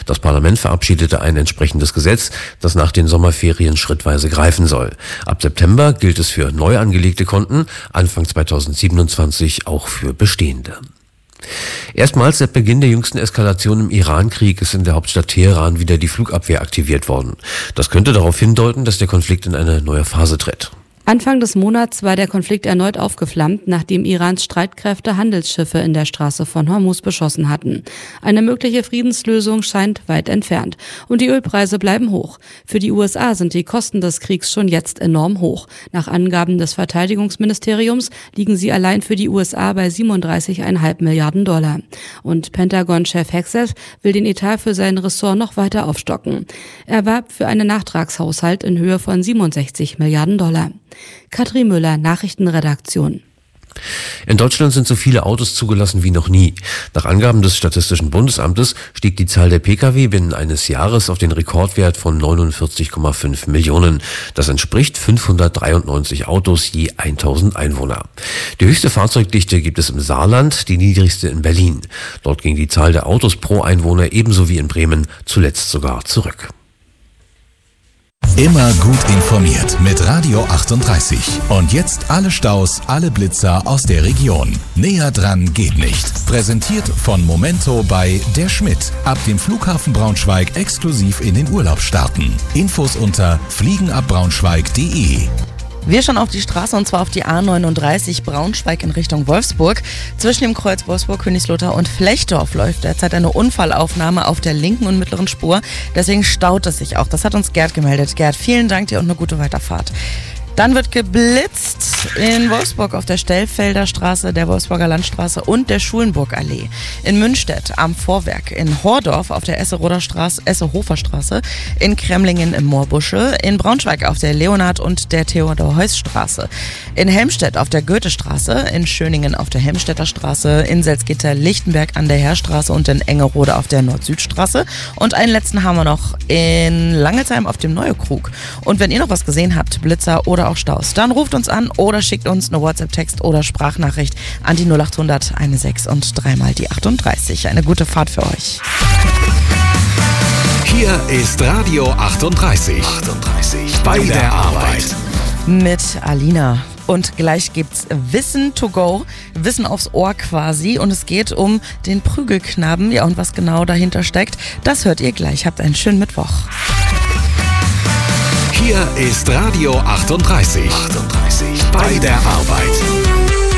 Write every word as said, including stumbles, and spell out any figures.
Das Parlament verabschiedete ein entsprechendes Gesetz, das nach den Sommerferien schrittweise greifen soll. Ab September gilt es für neu angelegte Konten, Anfang zweitausendsiebenundzwanzig auch für bestehende. Erstmals seit Beginn der jüngsten Eskalation im Iran-Krieg ist in der Hauptstadt Teheran wieder die Flugabwehr aktiviert worden. Das könnte darauf hindeuten, dass der Konflikt in eine neue Phase tritt. Anfang des Monats war der Konflikt erneut aufgeflammt, nachdem Irans Streitkräfte Handelsschiffe in der Straße von Hormuz beschossen hatten. Eine mögliche Friedenslösung scheint weit entfernt. Und die Ölpreise bleiben hoch. Für die U S A sind die Kosten des Kriegs schon jetzt enorm hoch. Nach Angaben des Verteidigungsministeriums liegen sie allein für die U S A bei siebenunddreißig Komma fünf Milliarden Dollar. Und Pentagon-Chef Hegseth will den Etat für sein Ressort noch weiter aufstocken. Er warb für einen Nachtragshaushalt in Höhe von siebenundsechzig Milliarden Dollar. Katrin Müller, Nachrichtenredaktion. In Deutschland sind so viele Autos zugelassen wie noch nie. Nach Angaben des Statistischen Bundesamtes stieg die Zahl der Pkw binnen eines Jahres auf den Rekordwert von neunundvierzig Komma fünf Millionen. Das entspricht fünfhundertdreiundneunzig Autos je tausend Einwohner. Die höchste Fahrzeugdichte gibt es im Saarland, die niedrigste in Berlin. Dort ging die Zahl der Autos pro Einwohner ebenso wie in Bremen zuletzt sogar zurück. Immer gut informiert mit Radio achtunddreißig. Und jetzt alle Staus, alle Blitzer aus der Region. Näher dran geht nicht. Präsentiert von Momento bei Der Schmidt. Ab dem Flughafen Braunschweig exklusiv in den Urlaub starten. Infos unter fliegenabbraunschweig punkt de. Wir schauen auf die Straße und zwar auf die A neununddreißig Braunschweig in Richtung Wolfsburg. Zwischen dem Kreuz Wolfsburg, Königslotter und Flechdorf läuft derzeit eine Unfallaufnahme auf der linken und mittleren Spur. Deswegen staut es sich auch. Das hat uns Gerd gemeldet. Gerd, vielen Dank dir und eine gute Weiterfahrt. Dann wird geblitzt in Wolfsburg auf der Stellfelder Straße, der Wolfsburger Landstraße und der Schulenburgallee. In Münstedt am Vorwerk, in Hordorf auf der Esseroder Straße, Essehofer Straße, in Kremlingen im Moorbusche, in Braunschweig auf der Leonhard- und der Theodor-Heuss-Straße, in Helmstedt auf der Goethestraße, in Schöningen auf der Helmstedter Straße, in Salzgitter-Lichtenberg an der Heerstraße und in Engerode auf der Nord-Süd-Straße. Und einen letzten haben wir noch in Langelsheim auf dem Neuekrug. Und wenn ihr noch was gesehen habt, Blitzer oder auch Staus, dann ruft uns an oder schickt uns eine WhatsApp-Text oder Sprachnachricht an die null acht hundert sechzehn und dreimal die achtunddreißig. Eine gute Fahrt für euch. Hier ist Radio achtunddreißig. achtunddreißig bei der Arbeit. Mit Alina. Und gleich gibt's Wissen to go, Wissen aufs Ohr quasi. Und es geht um den Prügelknaben. Ja, und was genau dahinter steckt, das hört ihr gleich. Habt einen schönen Mittwoch. Hier ist Radio achtunddreißig. achtunddreißig bei der Arbeit.